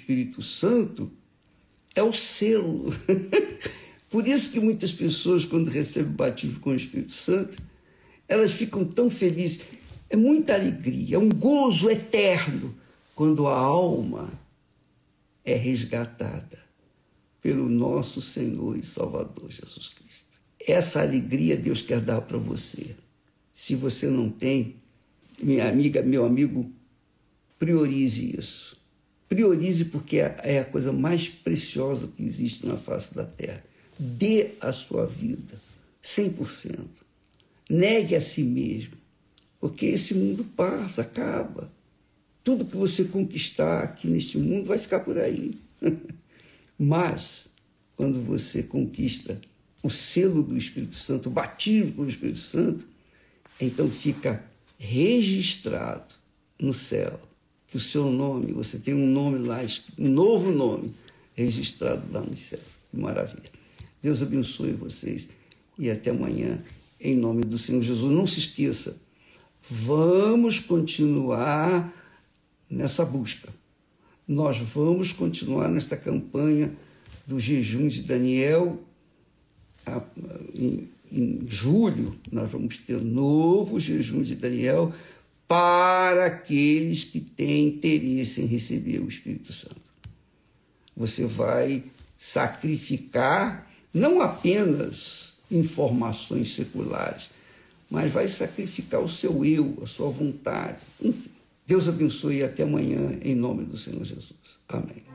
Espírito Santo é o selo. Por isso que muitas pessoas, quando recebem o batismo com o Espírito Santo, elas ficam tão felizes. É muita alegria, é um gozo eterno quando a alma é resgatada pelo nosso Senhor e Salvador Jesus Cristo. Essa alegria Deus quer dar para você. Se você não tem, minha amiga, meu amigo, priorize isso. Priorize, porque é a coisa mais preciosa que existe na face da terra. Dê a sua vida 100%. Negue a si mesmo, porque esse mundo passa, acaba. Tudo que você conquistar aqui neste mundo vai ficar por aí. Mas, quando você conquista o selo do Espírito Santo, o batismo com o Espírito Santo, então fica registrado no céu que o seu nome, você tem um nome lá, um novo nome registrado lá nos céus. Que maravilha. Deus abençoe vocês e até amanhã, em nome do Senhor Jesus. Não se esqueça, vamos continuar nessa busca. Nós vamos continuar nesta campanha do jejum de Daniel. Em julho, nós vamos ter um novo jejum de Daniel para aqueles que têm interesse em receber o Espírito Santo. Você vai sacrificar não apenas informações seculares, mas vai sacrificar o seu eu, a sua vontade. Enfim, Deus abençoe e até amanhã, em nome do Senhor Jesus. Amém.